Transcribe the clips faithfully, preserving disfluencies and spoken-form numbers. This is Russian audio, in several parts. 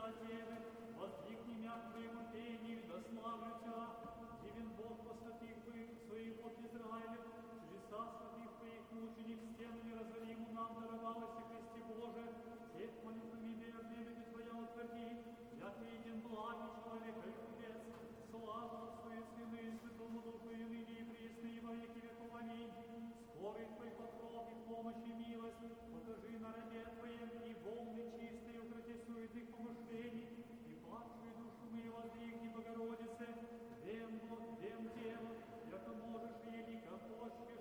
дела Тебе, воздвигни мя к Твоему пению, да славлю Тя. Дивен Бог по святых Твоих, своих от Израиля, чудеса святых Твоих мученик, стену неразориму нам даровалось и Христе Боже, тех молитвами верными Ты Твоя утверди, яко един благий человек и любец, слава Отцу и Сыну и Святому Духу, и ныне и присно, и во веки веков. Аминь. Скорый Твой покров и помощь и милость покажи на рабе Твоем, и волны чистые укроти суетных помышлений, и падшую душу мою воздвигни, Богородице, вем Бог, вем Дева, яко можешь и елико хочешь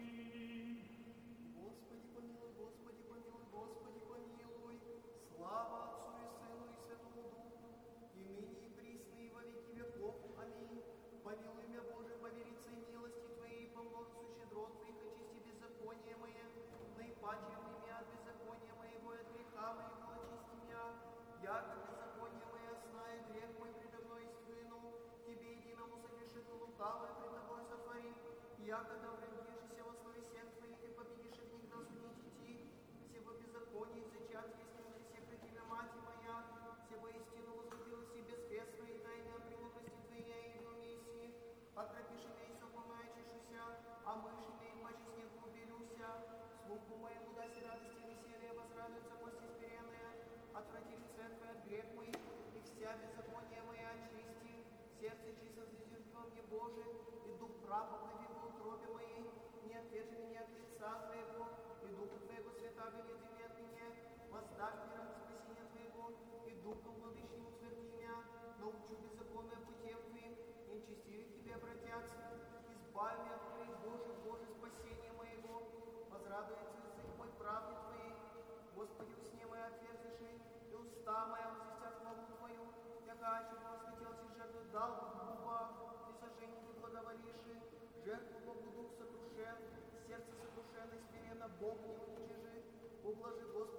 и. Господи помилуй, Господи помилуй, Господи помилуй. Слава Отцу и Сыну и Святому Духу, и ныне и присно, и во веки веков. Аминь. Помилуй меня, Боже, по велице милости Твоей, по множеству щедрот Твоих, очисти беззаконие мое, наипаче меня от беззакония моего, и от греха моего очисти меня, яко беззаконие мое сна, и грех мой предо мной испыну, Тебе единому согрешит лукавое пред Тобой сотворим, яко да вредишься во слове всех Твоих, и победишь их никогда судить идти, всего беззаконие зачат, если на все про Тебя, мать моя, все воистину возлюбилась и безвестно, и тайны о премудрости Твоей, и в умеси, окропиши меня и сопомая чешуся, а мыши меня и паче снег убелюся, слуху моему даси радости и веселье, возрадуются кости смиренные, отврати лице Твое от грех мой, и вся беззаконие моя очисти, сердце чисто звезди во мне, Боже, и дух прав обнови в утробе моей, не отвержи меня от лица Твоего, и Духа Твоего свята велит и от меня, воздашь мне ради спасения Твоего, и Духом владычным утверди меня, научу беззаконное путем Твоим, и нечестивые к Тебе обратятся, избави меня от Твоих, Боже, Боже, спасения моего, возрадуется язык мой правде Твоей, Господи, усне моя отверзишь, и уста моя возвестят хвалу Твою, яко аще восхотелся жертву дал бы в губах, и сожжение Ты благоволишь, жертву Богу дух сокрушен, сердце сокрушено, и смиренно Бог не уничижит, ублажи, Господи,